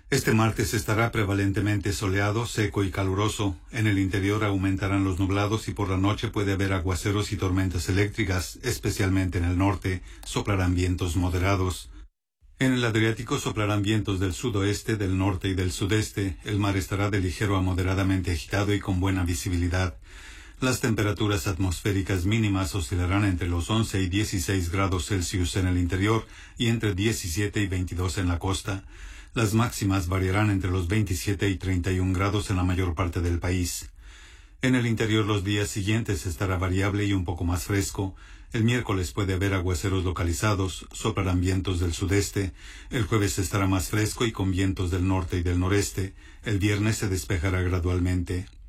Este martes estará prevalentemente soleado, seco y caluroso. En el interior aumentarán los nublados y por la noche puede haber aguaceros y tormentas eléctricas, especialmente en el norte. Soplarán vientos moderados. En el Adriático soplarán vientos del sudoeste, del norte y del sudeste. El mar estará de ligero a moderadamente agitado y con buena visibilidad. Las temperaturas atmosféricas mínimas oscilarán entre los 11 y 16 grados Celsius en el interior y entre 17 y 22 en la costa. Las máximas variarán entre los 27 y 31 grados en la mayor parte del país. En el interior los días siguientes estará variable y un poco más fresco. El miércoles puede haber aguaceros localizados, soplarán vientos del sudeste. El jueves estará más fresco y con vientos del norte y del noreste. El viernes se despejará gradualmente.